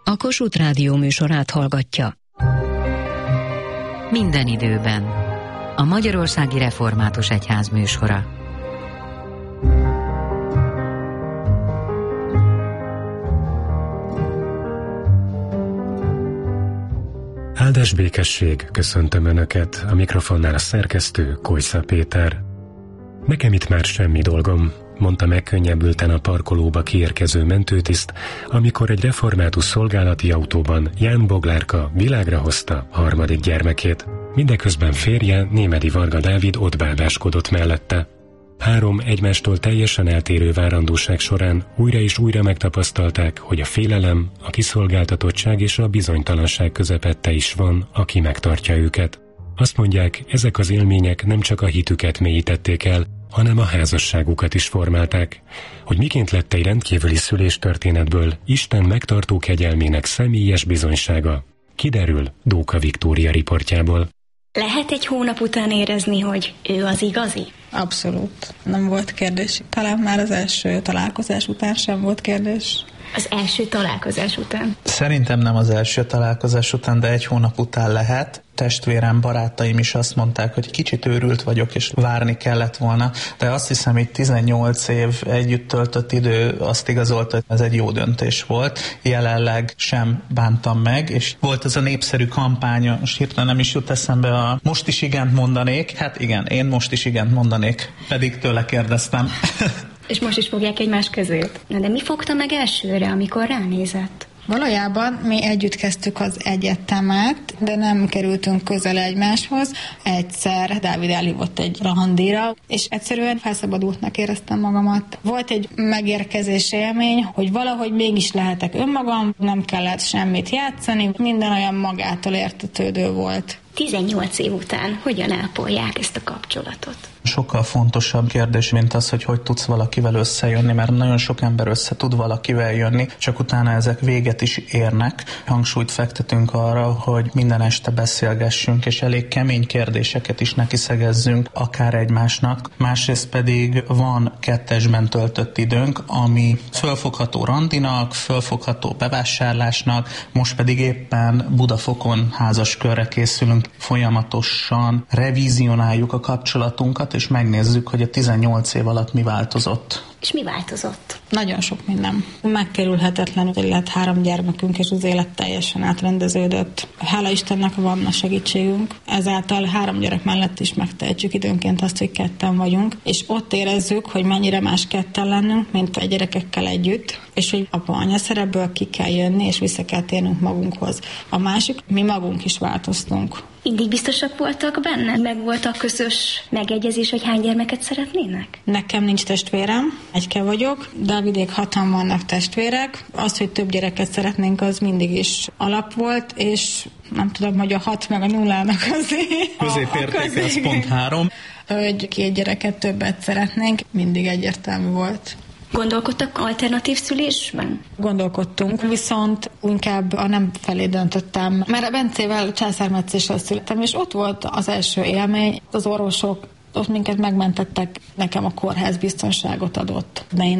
a Kossuth Rádió műsorát hallgatja. Minden időben. A Magyarországi Református Egyház műsora. Áldás békesség, köszöntöm Önöket, a mikrofonnál a szerkesztő, Kojsza Péter. Nekem itt már semmi dolgom, mondta megkönnyebbülten a parkolóba kiérkező mentőtiszt, amikor egy református szolgálati autóban Ján Boglárka világra hozta harmadik gyermekét. Mindeközben férje, Némedy Varga Dávid ott bábáskodott mellette. 3 egymástól teljesen eltérő várandóság során újra és újra megtapasztalták, hogy a félelem, a kiszolgáltatottság és a bizonytalanság közepette is van, aki megtartja őket. Azt mondják, ezek az élmények nem csak a hitüket mélyítették el, hanem a házasságukat is formálták. Hogy miként lett egy rendkívüli szüléstörténetből Isten megtartó kegyelmének személyes bizonysága, kiderül Dóka Viktória riportjából. Lehet egy hónap után érezni, hogy ő az igazi? Abszolút. Nem volt kérdés. Talán már az első találkozás után sem volt kérdés. Az első találkozás után? Szerintem nem az első találkozás után, de egy hónap után lehet. Testvérem, barátaim is azt mondták, hogy kicsit őrült vagyok, és várni kellett volna, de azt hiszem, hogy 18 év együtt töltött idő azt igazolta, hogy ez egy jó döntés volt. Jelenleg sem bántam meg, és volt az a népszerű kampány, most hirtelen nem is jut eszembe a most is igent mondanék. Hát igen, én most is igent mondanék, pedig tőle kérdeztem. És most is fogják egymás közét. Na de mi fogta meg elsőre, amikor ránézett? Valójában mi együtt kezdtük az egyetemet, de nem kerültünk közel egymáshoz. Egyszer Dávid elhívott egy randira, és egyszerűen felszabadultnak éreztem magamat. Volt egy megérkezés élmény, hogy valahogy mégis lehetek önmagam, nem kellett semmit játszani, minden olyan magától értetődő volt. 18 év után hogyan ápolják ezt a kapcsolatot? Sokkal fontosabb kérdés, mint az, hogy tudsz valakivel összejönni, mert nagyon sok ember össze tud valakivel jönni, csak utána ezek véget is érnek. Hangsúlyt fektetünk arra, hogy minden este beszélgessünk, és elég kemény kérdéseket is nekiszegezzünk akár egymásnak. Másrészt pedig van kettesben töltött időnk, ami fölfogható randinak, fölfogható bevásárlásnak, most pedig éppen Budafokon házaskörre készülünk. Folyamatosan revizionáljuk a kapcsolatunkat, és megnézzük, hogy a 18 év alatt mi változott. És mi változott? Nagyon sok minden. Megkerülhetetlen, hogy lett 3 gyermekünk, és az élet teljesen átrendeződött. Hála Istennek van a segítségünk. Ezáltal 3 gyerek mellett is megtehetjük időnként azt, hogy ketten vagyunk, és ott érezzük, hogy mennyire más ketten lennünk, mint a gyerekekkel együtt, és hogy apa-anya szerepből ki kell jönni, és vissza kell térnünk magunkhoz. A másik, mi magunk is változtunk. Mindig biztosak voltak benne? Meg volt a közös megegyezés, hogy hány gyermeket szeretnének? Nekem nincs testvérem, egyke vagyok, Dávidék 6-an vannak testvérek. Az, hogy több gyereket szeretnénk, az mindig is alap volt, és nem tudom, hogy a 6 meg a 0-nak azért... Középértéke az pont 3. Hogy 2 gyereket többet szeretnénk, mindig egyértelmű volt. Gondolkodtak alternatív szülésben? Gondolkodtunk, viszont inkább a nem felé döntöttem. Mert a Bencével császármetszéssel születtem, és ott volt az első élmény. Az orvosok ott minket megmentettek, nekem a kórház biztonságot adott. De én